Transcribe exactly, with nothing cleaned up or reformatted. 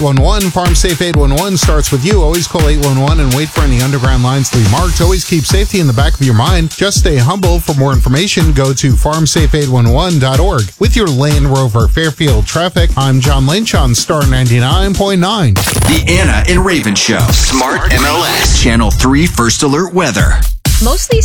one one. Farm Safe eight one one starts with you. Always call eight one one and wait for any underground lines to be marked. Always keep safety in the back of your mind. Just stay humble. For more information, go to farm safe eight one one dot org. With your Land Rover Fairfield traffic, I'm John Lynch on Star ninety-nine point nine. The Anna and Raven Show. Smart M L S. Channel three First Alert Weather. Mostly